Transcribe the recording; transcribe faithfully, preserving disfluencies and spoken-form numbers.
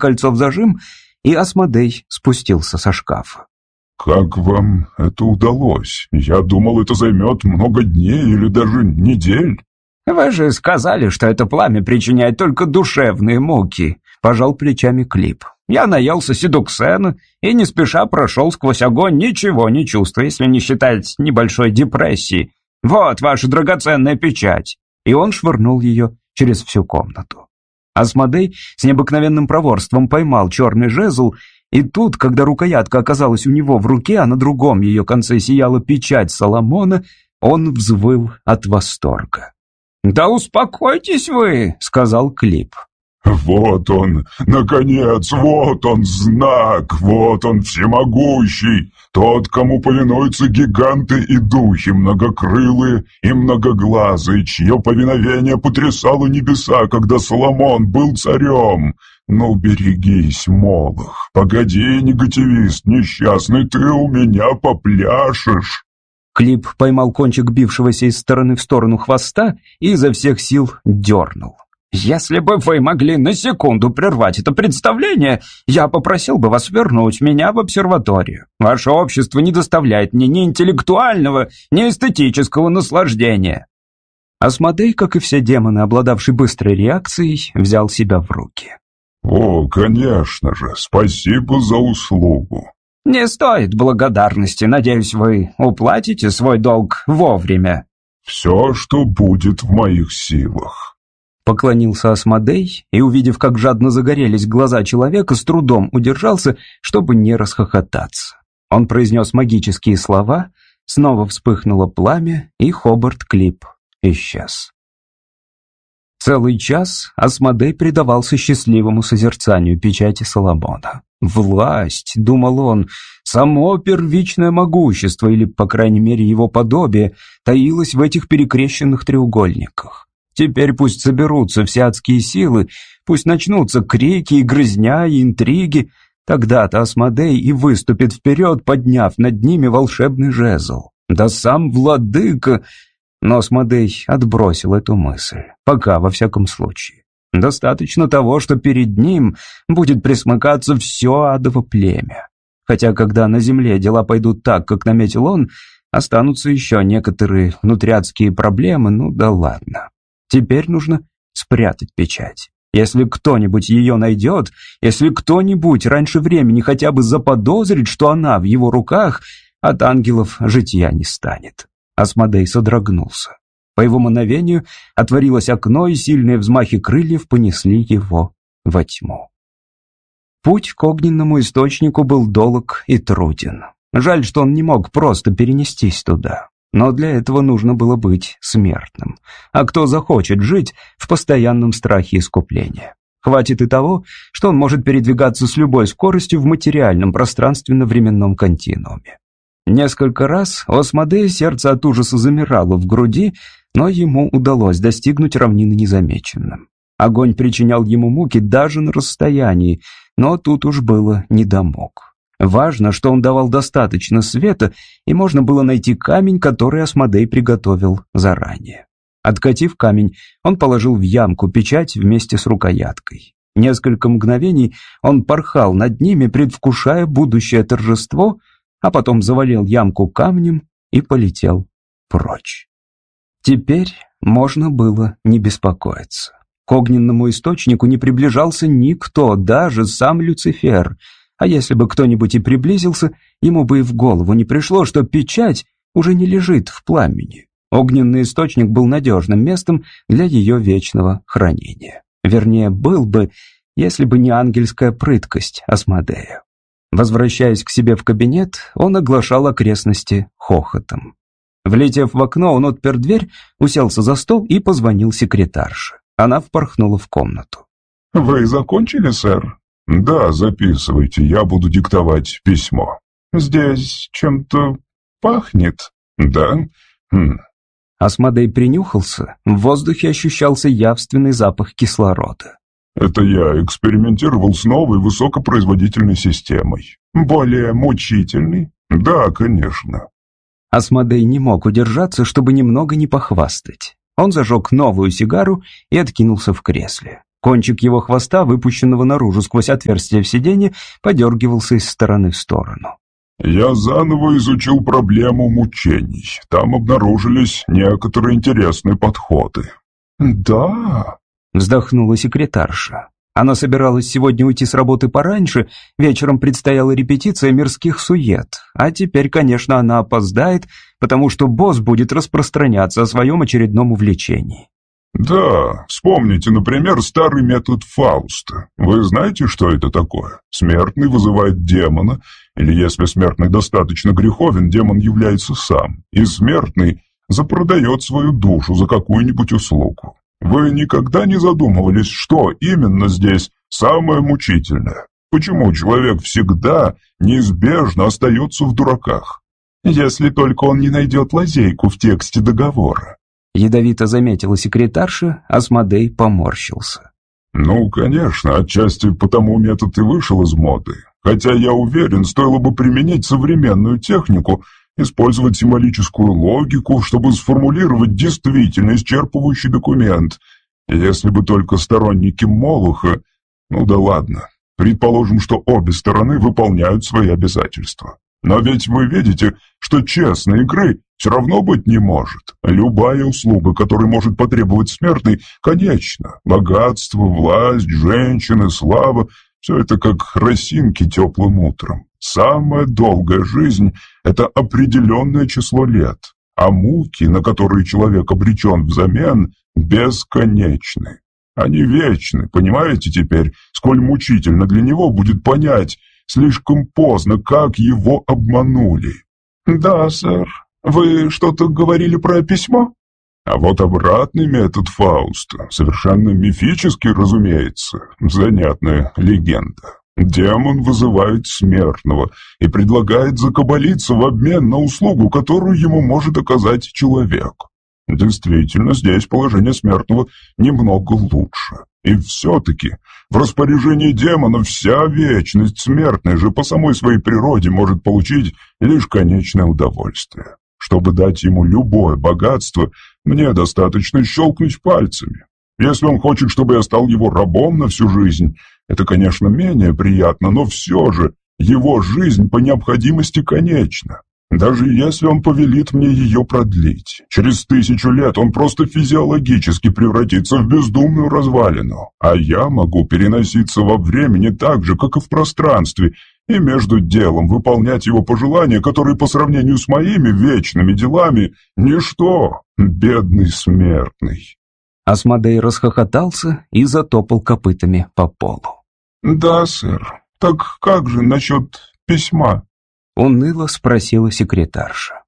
кольцо в зажим, и Асмодей спустился со шкафа. «Как вам это удалось? Я думал, это займет много дней или даже недель». «Вы же сказали, что это пламя причиняет только душевные муки», — пожал плечами Клип. «Я наелся седуксена и не спеша прошел сквозь огонь, ничего не чувствуя, если не считать небольшой депрессии. Вот ваша драгоценная печать». И он швырнул ее через всю комнату. Асмодей с необыкновенным проворством поймал черный жезл, и тут, когда рукоятка оказалась у него в руке, а на другом ее конце сияла печать Соломона, он взвыл от восторга. «Да успокойтесь вы», — сказал Клип. «Вот он, наконец, вот он знак, вот он всемогущий, тот, кому повинуются гиганты и духи, многокрылые и многоглазые, чье повиновение потрясало небеса, когда Соломон был царем. Ну, берегись, Молох, погоди, негативист несчастный, ты у меня попляшешь». Клип поймал кончик бившегося из стороны в сторону хвоста и изо всех сил дернул. «Если бы вы могли на секунду прервать это представление, я попросил бы вас вернуть меня в обсерваторию. Ваше общество не доставляет мне ни интеллектуального, ни эстетического наслаждения». Асмодей, как и все демоны, обладавший быстрой реакцией, взял себя в руки. «О, конечно же, спасибо за услугу». «Не стоит благодарности. Надеюсь, вы уплатите свой долг вовремя». «Все, что будет в моих силах». Поклонился Асмодей и, увидев, как жадно загорелись глаза человека, с трудом удержался, чтобы не расхохотаться. Он произнес магические слова, снова вспыхнуло пламя, и Хобарт Клип исчез. Целый час Асмодей предавался счастливому созерцанию печати Соломона. «Власть», — думал он, — «само первичное могущество, или, по крайней мере, его подобие, таилось в этих перекрещенных треугольниках. Теперь пусть соберутся все адские силы, пусть начнутся крики и грызня, и интриги. Тогда-то Асмодей и выступит вперед, подняв над ними волшебный жезл. Да сам владыка...» Но Асмодей отбросил эту мысль, пока, во всяком случае. Достаточно того, что перед ним будет пресмыкаться все адово племя. Хотя, когда на земле дела пойдут так, как наметил он, останутся еще некоторые внутрядские проблемы, ну да ладно. Теперь нужно спрятать печать. Если кто-нибудь ее найдет, если кто-нибудь раньше времени хотя бы заподозрит, что она в его руках, от ангелов житья не станет. Асмодей содрогнулся. По его мановению отворилось окно, и сильные взмахи крыльев понесли его во тьму. Путь к огненному источнику был долг и труден. Жаль, что он не мог просто перенестись туда. Но для этого нужно было быть смертным. А кто захочет жить в постоянном страхе искупления? Хватит и того, что он может передвигаться с любой скоростью в материальном пространственно-временном континууме. Несколько раз у Асмодея сердце от ужаса замирало в груди, но ему удалось достигнуть равнины незамеченным. Огонь причинял ему муки даже на расстоянии, но тут уж было недомог. Важно, что он давал достаточно света, и можно было найти камень, который Асмодей приготовил заранее. Откатив камень, он положил в ямку печать вместе с рукояткой. Несколько мгновений он порхал над ними, предвкушая будущее торжество, а потом завалил ямку камнем и полетел прочь. Теперь можно было не беспокоиться. К огненному источнику не приближался никто, даже сам Люцифер. А если бы кто-нибудь и приблизился, ему бы и в голову не пришло, что печать уже не лежит в пламени. Огненный источник был надежным местом для ее вечного хранения. Вернее, был бы, если бы не ангельская прыткость Асмодея. Возвращаясь к себе в кабинет, он оглашал окрестности хохотом. Влетев в окно, он отпер дверь, уселся за стол и позвонил секретарше. Она впорхнула в комнату. «Вы закончили, сэр?» «Да, записывайте, я буду диктовать письмо». «Здесь чем-то пахнет?» «Да? Хм». Асмодей принюхался, в воздухе ощущался явственный запах кислорода. «Это я экспериментировал с новой высокопроизводительной системой. Более мучительной?» «Да, конечно». Асмодей не мог удержаться, чтобы немного не похвастать. Он зажег новую сигару и откинулся в кресле. Кончик его хвоста, выпущенного наружу сквозь отверстие в сиденье, подергивался из стороны в сторону. «Я заново изучил проблему мучений. Там обнаружились некоторые интересные подходы». «Да», — вздохнула секретарша. Она собиралась сегодня уйти с работы пораньше, вечером предстояла репетиция мирских сует, а теперь, конечно, она опоздает, потому что босс будет распространяться о своем очередном увлечении. «Да, вспомните, например, старый метод Фауста. Вы знаете, что это такое? Смертный вызывает демона, или если смертный достаточно греховен, демон является сам, и смертный запродает свою душу за какую-нибудь услугу. Вы никогда не задумывались, что именно здесь самое мучительное? Почему человек всегда неизбежно остается в дураках? Если только он не найдет лазейку в тексте договора». Ядовито заметила секретарша, Асмодей поморщился. «Ну, конечно, отчасти потому метод и вышел из моды. Хотя, я уверен, стоило бы применить современную технику, использовать символическую логику, чтобы сформулировать действительно исчерпывающий документ. Если бы только сторонники Молоха... Ну да ладно, предположим, что обе стороны выполняют свои обязательства. Но ведь вы видите, что честной игры все равно быть не может. Любая услуга, которую может потребовать смертный, конечна. Богатство, власть, женщины, слава — все это как росинки теплым утром. Самая долгая жизнь — это определенное число лет, а муки, на которые человек обречен взамен, бесконечны. Они вечны, понимаете теперь, сколь мучительно для него будет понять слишком поздно, как его обманули. «Да, сэр. Вы что-то говорили про письмо?» А вот обратный метод Фауста, совершенно мифический, разумеется, занятная легенда. Демон вызывает смертного и предлагает закабалиться в обмен на услугу, которую ему может оказать человек. Действительно, здесь положение смертного немного лучше. И все-таки в распоряжении демона вся вечность, смертный же по самой своей природе может получить лишь конечное удовольствие. Чтобы дать ему любое богатство, мне достаточно щелкнуть пальцами. Если он хочет, чтобы я стал его рабом на всю жизнь, это, конечно, менее приятно, но все же его жизнь по необходимости конечна. Даже если он повелит мне ее продлить, через тысячу лет он просто физиологически превратится в бездумную развалину, а я могу переноситься во времени так же, как и в пространстве, и между делом выполнять его пожелания, которые по сравнению с моими вечными делами — ничто, бедный смертный». Асмодей расхохотался и затопал копытами по полу. «Да, сэр. Так как же насчет письма?» — уныло спросила секретарша.